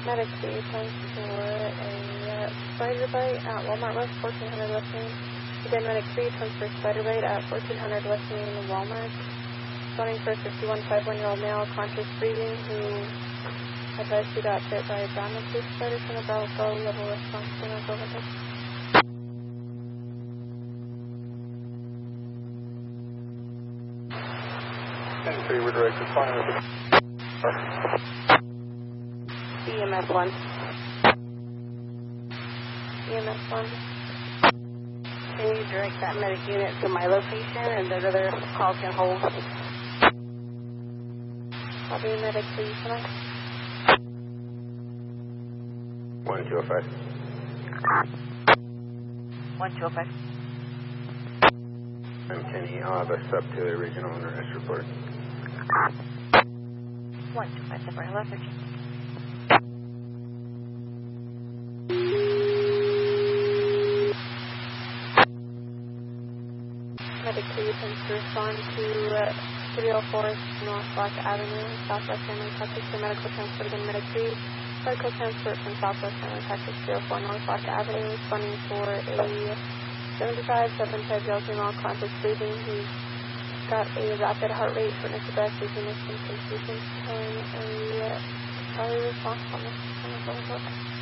Medic 3 points for a spider bite at Walmart West, 1400 West Main. Again, Medic 3 points for spider bite at 1400 West Main, Walmart. Running for a 51-year-old male, conscious breathing, who advised he got bit by a brown tooth spider from the Bravo Go, level response to no go with it. 10-3, we're direct responding with it. EMS 1. EMS 1. Can you direct that medic unit to my location and that other call can hold? I'll be medic 3 tonight. 1205. 1205. I'm Kenny. I'll have a sub to the regional arrest report. 125, September 11th. Medic 3 attempts to respond to 304 North Rock Avenue, Southwest San Luis, Texas, for medical transport. Again, Medic 3, medical transport from Southwest San Luis, Texas, 304 North Rock Avenue, responding for a 75-year-old female, conscious breathing, who's got a rapid heart rate, shortness of breath, dizziness, and confusion, and a probably response on this report.